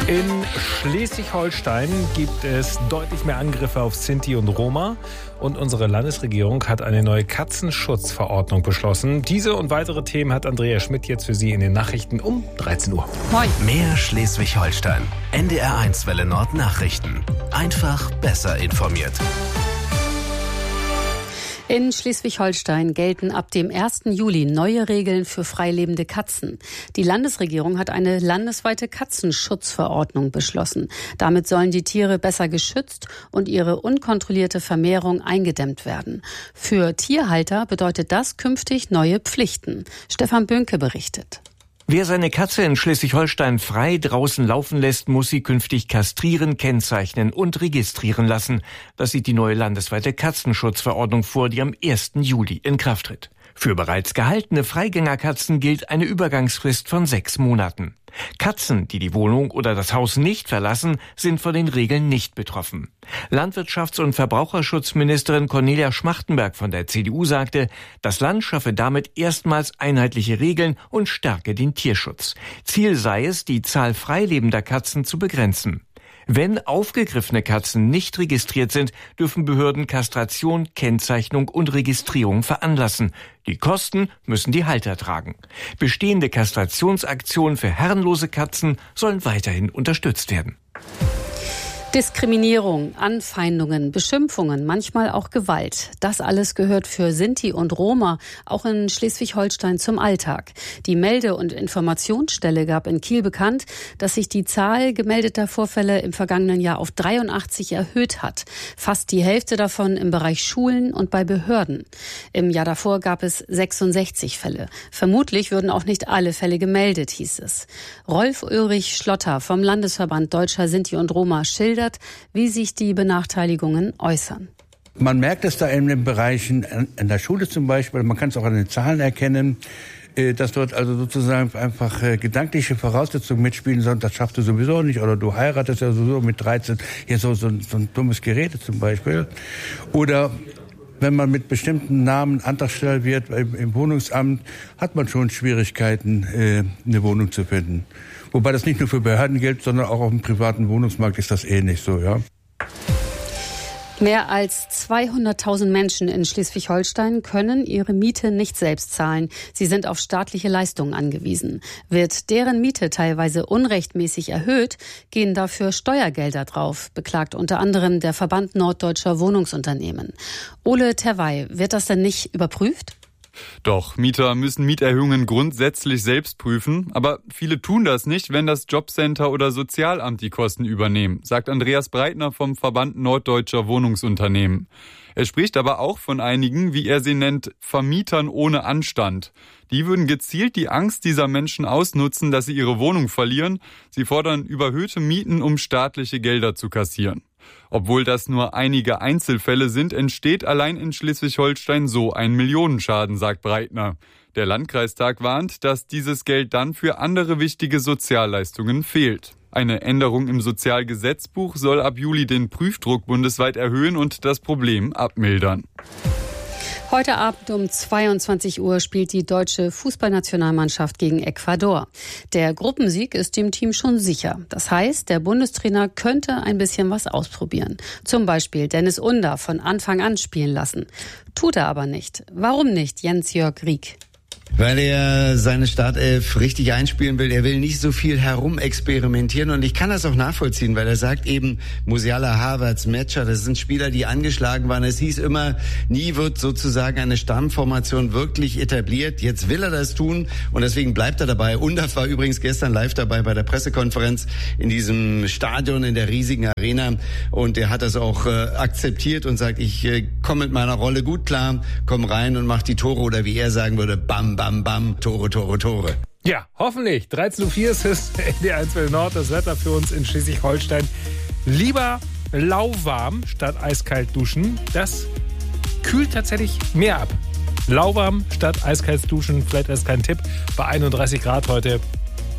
In Schleswig-Holstein gibt es deutlich mehr Angriffe auf Sinti und Roma. Und unsere Landesregierung hat eine neue Katzenschutzverordnung beschlossen. Diese und weitere Themen hat Andrea Schmidt jetzt für Sie in den Nachrichten um 13 Uhr. Moin. Mehr Schleswig-Holstein. NDR1 Welle Nord Nachrichten. Einfach besser informiert. In Schleswig-Holstein gelten ab dem 1. Juli neue Regeln für freilebende Katzen. Die Landesregierung hat eine landesweite Katzenschutzverordnung beschlossen. Damit sollen die Tiere besser geschützt und ihre unkontrollierte Vermehrung eingedämmt werden. Für Tierhalter bedeutet das künftig neue Pflichten. Stefan Böhnke berichtet. Wer seine Katze in Schleswig-Holstein frei draußen laufen lässt, muss sie künftig kastrieren, kennzeichnen und registrieren lassen. Das sieht die neue landesweite Katzenschutzverordnung vor, die am 1. Juli in Kraft tritt. Für bereits gehaltene Freigängerkatzen gilt eine Übergangsfrist von 6 Monaten. Katzen, die die Wohnung oder das Haus nicht verlassen, sind von den Regeln nicht betroffen. Landwirtschafts- und Verbraucherschutzministerin Cornelia Schmachtenberg von der CDU sagte, das Land schaffe damit erstmals einheitliche Regeln und stärke den Tierschutz. Ziel sei es, die Zahl freilebender Katzen zu begrenzen. Wenn aufgegriffene Katzen nicht registriert sind, dürfen Behörden Kastration, Kennzeichnung und Registrierung veranlassen. Die Kosten müssen die Halter tragen. Bestehende Kastrationsaktionen für herrenlose Katzen sollen weiterhin unterstützt werden. Diskriminierung, Anfeindungen, Beschimpfungen, manchmal auch Gewalt. Das alles gehört für Sinti und Roma auch in Schleswig-Holstein zum Alltag. Die Melde- und Informationsstelle gab in Kiel bekannt, dass sich die Zahl gemeldeter Vorfälle im vergangenen Jahr auf 83 erhöht hat. Fast die Hälfte davon im Bereich Schulen und bei Behörden. Im Jahr davor gab es 66 Fälle. Vermutlich würden auch nicht alle Fälle gemeldet, hieß es. Rolf-Ulrich Schlotter vom Landesverband Deutscher Sinti und Roma schildert, wie sich die Benachteiligungen äußern. Man merkt es da in den Bereichen, in der Schule zum Beispiel, man kann es auch an den Zahlen erkennen, dass dort also sozusagen einfach gedankliche Voraussetzungen mitspielen, sondern das schaffst du sowieso nicht oder du heiratest ja sowieso mit 13, hier so ein dummes Gerede zum Beispiel. Oder wenn man mit bestimmten Namen Antragsteller wird im Wohnungsamt, hat man schon Schwierigkeiten, eine Wohnung zu finden. Wobei das nicht nur für Behörden gilt, sondern auch auf dem privaten Wohnungsmarkt ist das ähnlich so, ja. Mehr als 200.000 Menschen in Schleswig-Holstein können ihre Miete nicht selbst zahlen. Sie sind auf staatliche Leistungen angewiesen. Wird deren Miete teilweise unrechtmäßig erhöht, gehen dafür Steuergelder drauf, beklagt unter anderem der Verband Norddeutscher Wohnungsunternehmen. Ole Terwey, wird das denn nicht überprüft? Doch, Mieter müssen Mieterhöhungen grundsätzlich selbst prüfen, aber viele tun das nicht, wenn das Jobcenter oder Sozialamt die Kosten übernehmen, sagt Andreas Breitner vom Verband Norddeutscher Wohnungsunternehmen. Er spricht aber auch von einigen, wie er sie nennt, Vermietern ohne Anstand. Die würden gezielt die Angst dieser Menschen ausnutzen, dass sie ihre Wohnung verlieren. Sie fordern überhöhte Mieten, um staatliche Gelder zu kassieren. Obwohl das nur einige Einzelfälle sind, entsteht allein in Schleswig-Holstein so ein Millionenschaden, sagt Breitner. Der Landkreistag warnt, dass dieses Geld dann für andere wichtige Sozialleistungen fehlt. Eine Änderung im Sozialgesetzbuch soll ab Juli den Prüfdruck bundesweit erhöhen und das Problem abmildern. Heute Abend um 22 Uhr spielt die deutsche Fußballnationalmannschaft gegen Ecuador. Der Gruppensieg ist dem Team schon sicher. Das heißt, der Bundestrainer könnte ein bisschen was ausprobieren. Zum Beispiel Dennis Under von Anfang an spielen lassen. Tut er aber nicht. Warum nicht, Jens-Jörg Rieck? Weil er seine Startelf richtig einspielen will. Er will nicht so viel herumexperimentieren und ich kann das auch nachvollziehen, weil er sagt eben, Musiala, Havertz, Metscher, das sind Spieler, die angeschlagen waren. Es hieß immer, nie wird sozusagen eine Stammformation wirklich etabliert. Jetzt will er das tun und deswegen bleibt er dabei. Undaf war übrigens gestern live dabei bei der Pressekonferenz in diesem Stadion, in der riesigen Arena und er hat das auch akzeptiert und sagt, ich komme mit meiner Rolle gut klar, komm rein und mach die Tore oder wie er sagen würde, bam, bam, bam, Tore, Tore, Tore. Ja, hoffentlich. 13.04 Uhr ist es NDR1 Welle Nord. Das Wetter für uns in Schleswig-Holstein. Lieber lauwarm statt eiskalt duschen. Das kühlt tatsächlich mehr ab. Lauwarm statt eiskalt duschen. Vielleicht ist kein Tipp. Bei 31 Grad heute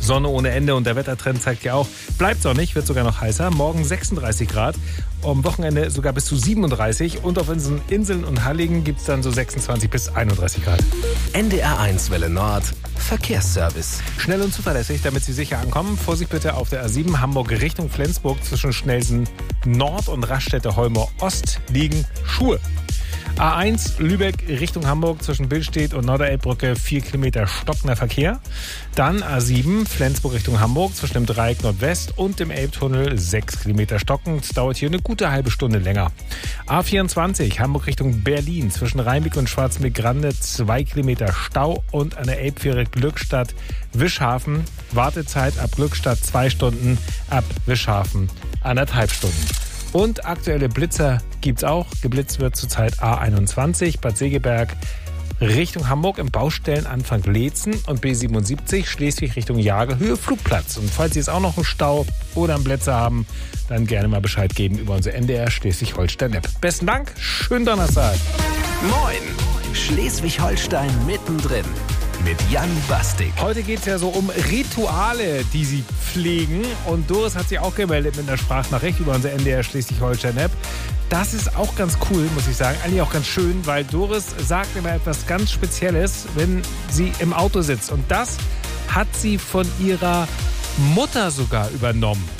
Sonne ohne Ende und der Wettertrend zeigt ja auch, bleibt sonnig, wird sogar noch heißer. Morgen 36 Grad, am Wochenende sogar bis zu 37 und auf Inseln und Halligen gibt es dann so 26 bis 31 Grad. NDR1 Welle Nord, Verkehrsservice. Schnell und zuverlässig, damit Sie sicher ankommen. Vorsicht bitte auf der A7 Hamburg Richtung Flensburg zwischen Schnelsen Nord und Raststätte Holmer Ost liegen Schuhe. A1 Lübeck Richtung Hamburg zwischen Billstedt und Norderelbbrücke 4 Kilometer stockender Verkehr. Dann A7 Flensburg Richtung Hamburg zwischen dem Dreieck Nordwest und dem Elbtunnel 6 Kilometer stockend. Es dauert hier eine gute halbe Stunde länger. A24 Hamburg Richtung Berlin zwischen Rheinbeck und Schwarzmeer-Grande 2 Kilometer Stau und an der Elbfähre Glückstadt Wischhafen. Wartezeit ab Glückstadt 2 Stunden, ab Wischhafen 1,5 Stunden. Und aktuelle Blitzer gibt's auch. Geblitzt wird zurzeit A21 Bad Segeberg Richtung Hamburg im Baustellenanfang Leetzen und B77 Schleswig Richtung Jagel Höhe Flugplatz. Und falls Sie jetzt auch noch einen Stau oder einen Blitzer haben, dann gerne mal Bescheid geben über unsere NDR Schleswig-Holstein-App. Besten Dank, schönen Donnerstag. Moin, Schleswig-Holstein mittendrin. Mit Jan Bastik. Heute geht es ja so um Rituale, die Sie pflegen. Und Doris hat sich auch gemeldet mit einer Sprachnachricht über unsere NDR Schleswig-Holstein-App. Das ist auch ganz cool, muss ich sagen. Eigentlich auch ganz schön, weil Doris sagt immer etwas ganz Spezielles, wenn sie im Auto sitzt. Und das hat sie von ihrer Mutter sogar übernommen.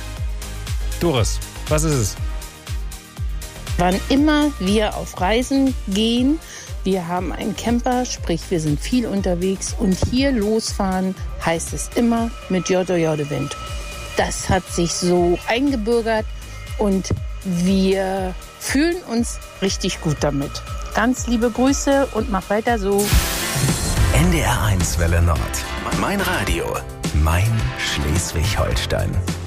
Doris, was ist es? Wann immer wir auf Reisen gehen, wir haben einen Camper, sprich wir sind viel unterwegs und hier losfahren heißt es immer mit Jodo Wind. Das hat sich so eingebürgert und wir fühlen uns richtig gut damit. Ganz liebe Grüße und mach weiter so. NDR1 Welle Nord. Mein Radio. Mein Schleswig-Holstein.